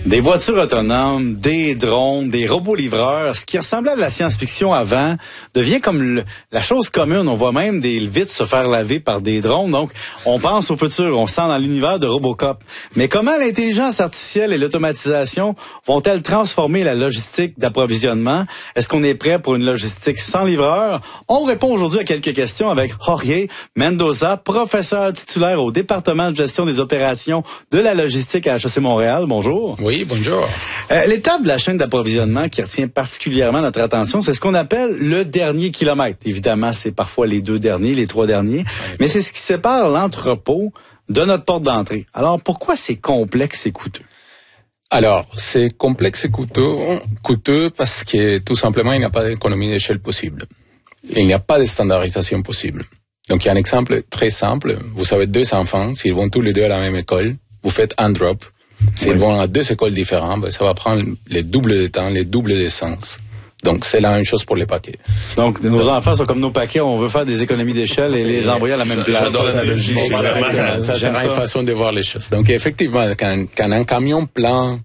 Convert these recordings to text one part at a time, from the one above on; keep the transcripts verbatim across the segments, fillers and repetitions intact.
Des voitures autonomes, des drones, des robots livreurs, ce qui ressemblait à de la science-fiction avant devient comme le, la chose commune. On voit même des vitres se faire laver par des drones. Donc, on pense au futur, on se sent dans l'univers de Robocop. Mais comment l'intelligence artificielle et l'automatisation vont-elles transformer la logistique d'approvisionnement? Est-ce qu'on est prêt pour une logistique sans livreur? On répond aujourd'hui à quelques questions avec Jorge Mendoza, professeur titulaire au département de gestion des opérations de la logistique à H E C Montréal. Bonjour. Oui. Oui, bonjour. Euh, l'étape de la chaîne d'approvisionnement qui retient particulièrement notre attention, c'est ce qu'on appelle le dernier kilomètre. Évidemment, c'est parfois les deux derniers, les trois derniers, oui, mais c'est ce qui sépare l'entrepôt de notre porte d'entrée. Alors, pourquoi c'est complexe et coûteux? Alors, c'est complexe et coûteux, coûteux parce que tout simplement, il n'y a pas d'économie d'échelle possible. Il n'y a pas de standardisation possible. Donc, il y a un exemple très simple. Vous avez deux enfants, s'ils vont tous les deux à la même école, vous faites un drop. S'ils oui. vont à deux écoles différentes, ben, ça va prendre les doubles de temps, les doubles d'essence. Donc, c'est la même chose pour les paquets. Donc, nos Donc, enfants sont comme nos paquets, on veut faire des économies d'échelle et les envoyer à la même place. J'adore la logique. Bon, ça, ça c'est une façon de voir les choses. Donc, effectivement, quand, quand un camion plein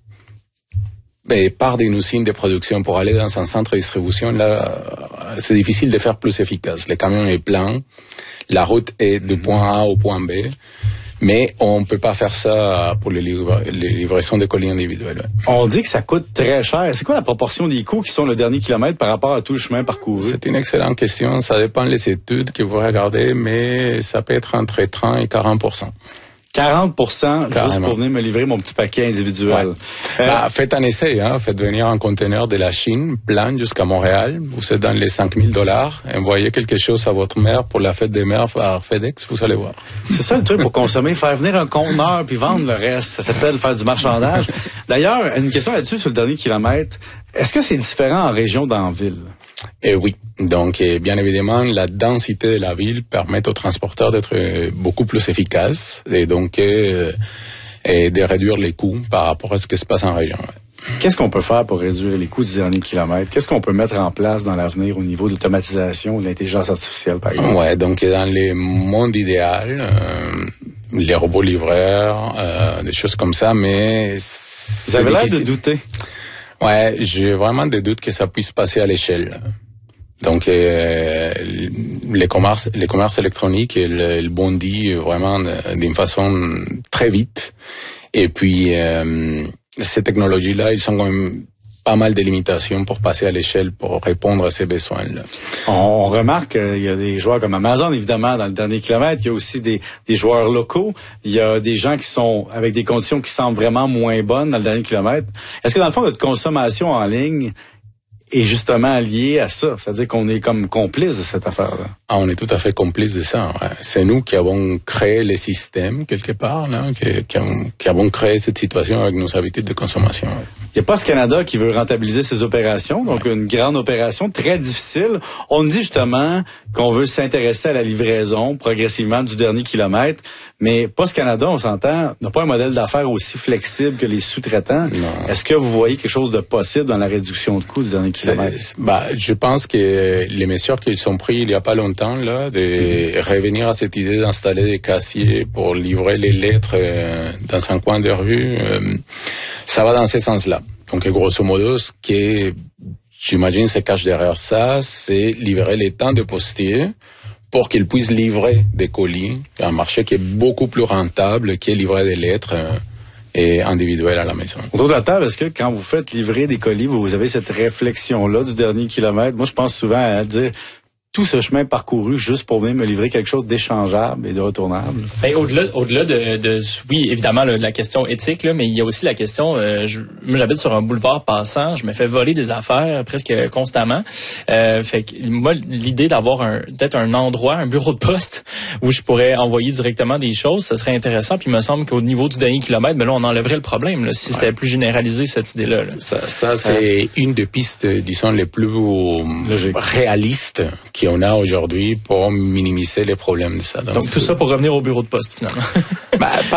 ben, part d'une usine de production pour aller dans un centre de distribution, là, c'est difficile de faire plus efficace. Le camion est plein, la route est du point A au point B. Mais on peut pas faire ça pour les, livra- les livraisons de colis individuels. On dit que ça coûte très cher. C'est quoi la proportion des coûts qui sont le dernier kilomètre par rapport à tout le chemin parcouru? C'est une excellente question. Ça dépend des études que vous regardez, mais ça peut être entre trente et quarante pour cent. quarante pour cent juste pour venir me livrer mon petit paquet individuel. Ouais. Euh, bah, faites un essai, hein. Faites venir un conteneur de la Chine plein jusqu'à Montréal. Vous êtes dans les cinq mille dollars. Envoyez quelque chose à votre mère pour la fête des mères par FedEx, vous allez voir. C'est ça le truc pour consommer, faire venir un conteneur puis vendre le reste. Ça s'appelle faire du marchandage. D'ailleurs, une question là-dessus sur le dernier kilomètre. Est-ce que c'est différent en région d'en ville? Eh oui. Donc, eh, bien évidemment, la densité de la ville permet aux transporteurs d'être euh, beaucoup plus efficaces et donc euh, et de réduire les coûts par rapport à ce qui se passe en région. Qu'est-ce qu'on peut faire pour réduire les coûts du dernier kilomètre? Qu'est-ce qu'on peut mettre en place dans l'avenir au niveau de l'automatisation ou de l'intelligence artificielle, par exemple? Ouais, donc dans le monde idéal, euh, les robots livreurs, euh, des choses comme ça, mais vous avez l'air de douter. Ouais, j'ai vraiment des doutes que ça puisse passer à l'échelle. Donc, euh, les commerces, les commerces électroniques, ils bondissent vraiment d'une façon très vite. Et puis, euh, ces technologies-là, ils sont quand même pas mal de limitations pour passer à l'échelle, pour répondre à ces besoins-là. On remarque qu'il y a des joueurs comme Amazon, évidemment, dans le dernier kilomètre. Il y a aussi des, des joueurs locaux. Il y a des gens qui sont avec des conditions qui semblent vraiment moins bonnes dans le dernier kilomètre. Est-ce que, dans le fond, notre consommation en ligne est justement liée à ça? C'est-à-dire qu'on est comme complice de cette affaire-là. Ah, on est tout à fait complice de ça. Ouais. C'est nous qui avons créé les systèmes, quelque part, là, qui, qui, avons, qui avons créé cette situation avec nos habitudes de consommation. Ouais. Il n'y a pas ce Canada qui veut rentabiliser ses opérations, donc ouais. Une grande opération très difficile. On dit justement qu'on veut s'intéresser à la livraison progressivement du dernier kilomètre, mais Post Canada, on s'entend, n'a pas un modèle d'affaires aussi flexible que les sous-traitants. Non. Est-ce que vous voyez quelque chose de possible dans la réduction de coûts du dernier kilomètre? Bah, je pense que les mesures qu'ils sont prises il n'y a pas longtemps, là, de mm-hmm. revenir à cette idée d'installer des casiers pour livrer les lettres euh, dans un coin de rue, euh, ça va dans ce sens-là. Donc, grosso modo, ce qui, j'imagine, se cache derrière ça, c'est libérer les temps de postiers pour qu'ils puissent livrer des colis, un marché qui est beaucoup plus rentable, qui est livrer des lettres euh, et individuelles à la maison. Autour de la table, est-ce que quand vous faites livrer des colis, vous avez cette réflexion-là du dernier kilomètre? Moi, je pense souvent à dire tout ce chemin parcouru juste pour venir me livrer quelque chose d'échangeable et de retournable. Ben, au-delà, au-delà de, de, oui, évidemment, là, la question éthique, là, mais il y a aussi la question, euh, je, moi, j'habite sur un boulevard passant, je me fais voler des affaires presque constamment. Euh, fait que, moi, l'idée d'avoir un, peut-être un endroit, un bureau de poste où je pourrais envoyer directement des choses, ça serait intéressant. Puis il me semble qu'au niveau du dernier kilomètre, ben là, on enlèverait le problème, là, si ouais. c'était plus généralisé, cette idée-là. Là. Ça, ça, c'est ouais. une des pistes, disons, les plus Logique. réalistes qu'on a aujourd'hui pour minimiser les problèmes de ça. Donc, Donc tout ça pour revenir au bureau de poste, finalement. bah,